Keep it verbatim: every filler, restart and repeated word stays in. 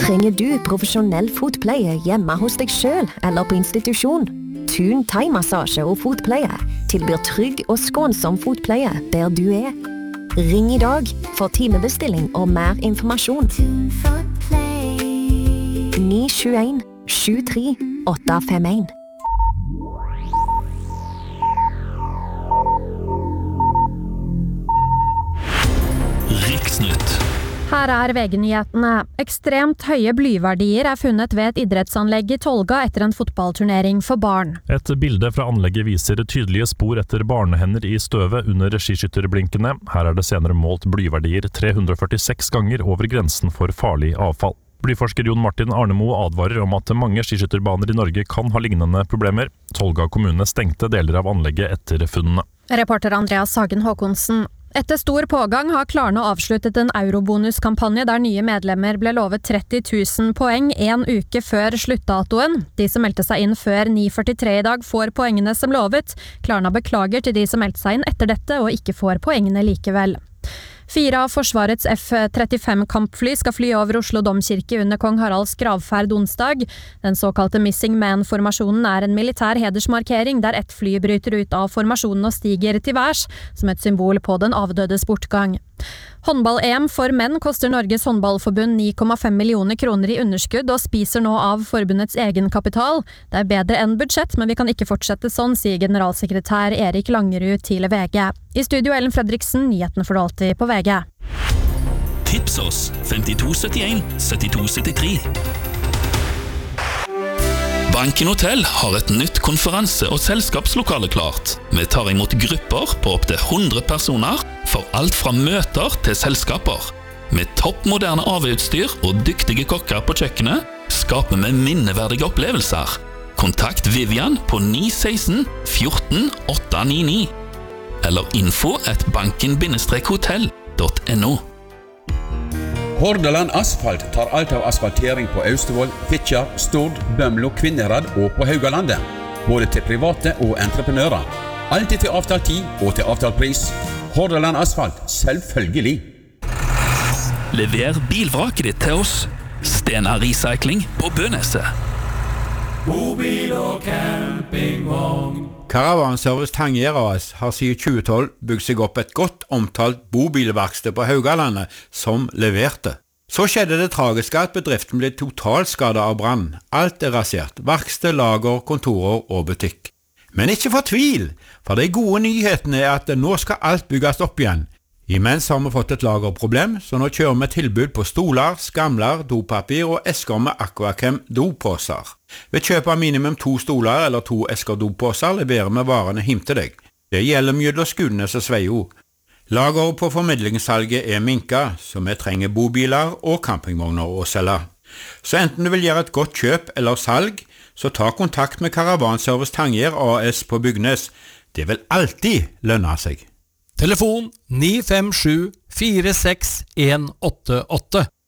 Trenger du profesjonell fotpleie hjemme hos deg selv eller på institusjon? Thun thai-massasje og fotpleie tilbyr trygg og skånsom fotpleie der du er. Ring i dag for timebestilling og mer informasjon. ni sju en sju tre åtte fem en. Riksnytt. Her er V G-nyhetene. Ekstremt høye blyverdier er funnet ved et idrettsanlegg i Tolga etter en fotballturnering for barn. Et bilde fra anlegget viser tydelige spor etter barnehender i støvet under skiskytterblinkene. Her er det senere målt blyverdier tre hundre førtiseks ganger over grensen for farlig avfall. Blyforsker Jon Martin Arnemo advarer om at mange skiskytterbaner i Norge kan ha lignende problemer. Tolga kommune stengte deler av anlegget etter funnene. Reporter Andreas Hagen Håkonsen. Etter stor pågang har Klarna avsluttet en eurobonuskampanje der nye medlemmer ble lovet tretti tusen poeng en uke før sluttdatoen. De som meldte seg inn før ni førtitre i dag får poengene som lovet. Klarna beklager til de som meldte seg inn etter dette og ikke får poengene likevel. Fire av Forsvarets F trettifem kampfly skal fly over Oslo Domkirke under Kong Haralds gravferd onsdag. Den såkalte Missing Man-formasjonen er en militær hedersmarkering der ett fly bryter ut av formasjonen og stiger til værs, som et symbol på den avdødes bortgang. Håndball-E M for menn koster Norges håndballforbund ni komma fem millioner kroner i underskudd og spiser nå av forbundets egenkapital. Det er bedre enn budsjett, men vi kan ikke fortsette sånn, sier generalsekretær Erik Langerud til V G. I studio Ellen Fredriksen, nyhetene får du alltid på V G. Tips oss femtito syttien syttito syttitre. Banken Hotel har et nytt konferanse- og selskapslokale klart. Vi tar imot grupper på opp til hundre personer for alt fra møter til selskaper. Med toppmoderne A V-utstyr og dyktige kokker på kjøkkenet skaper vi minneverdige opplevelser. Kontakt Vivian på ni ett seks fjorten åtte ni ni eller info at banken hotell punktum no. Hordaland Asfalt tar alt av asfaltering på Austevoll, Fitjar, Stord, Bømlo, Kvinnherad og på Haugalandet. Både til private og entreprenører. Alltid til avtalt tid og til avtalt pris. Hordaland Asfalt, selvfølgelig. Lever bilvraket ditt til oss. Stena Recycling på Bøneset. Bobil og campingvogn. Karavanservice Tangier A S har siden tjue tolv bygd seg opp et godt omtalt bobilverksted på Haugalandet som leverte. Så skjedde det tragiske at bedriften ble totalskadet av brann. Alt er rasert. Verksted, lager, kontorer og butikk. Men ikke fortvil, for de gode nyhetene er at nå skal alt bygges opp igjen. Imens har vi fått et lagerproblem, så nå kjører vi tilbud på stoler, skamler, dopapir og esker med Aquachem dopåser. Ved kjøp av minimum to stoler eller to esker dopåser leverer vi varene hjem til deg. Det gjelder mjødler Skudenes og Sveio. Lageret på formidlingssalget er minka, så vi trenger bobiler og campingvogner å selge. Så enten du vil gjøre et godt kjøp eller salg, så ta kontakt med Karavanservice Tangier A S på Bygnes. Det vil alltid lønne seg. Telefon ni fem sju fire seks en åtte åtte.